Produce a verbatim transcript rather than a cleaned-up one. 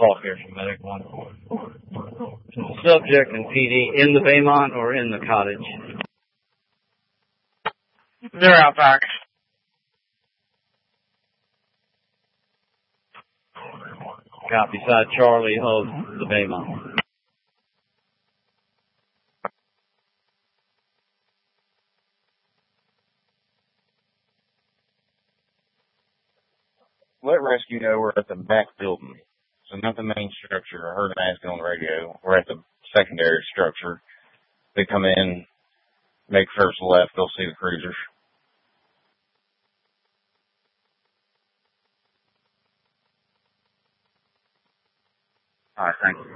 Falk here from Medic One. Subject and P D in the Baymont or in the cottage? They're out back. Copy, side Charlie of the Baymont. Let rescue know we're at the back building. So not the main structure. I heard them asking on the radio. We're at the secondary structure. They come in, make first left, they'll see the cruisers. All right, thank you.